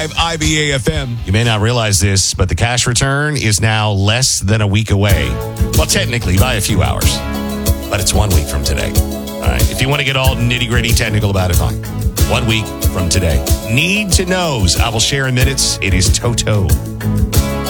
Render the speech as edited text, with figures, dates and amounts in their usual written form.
IBA FM. You may not realize this, but the cash return is now less than a week away. Well, technically, by a few hours. But it's 1 week from today. All right. If you want to get all nitty-gritty technical about it, fine. 1 week from today. Need to knows. I will share in minutes. It is Toto.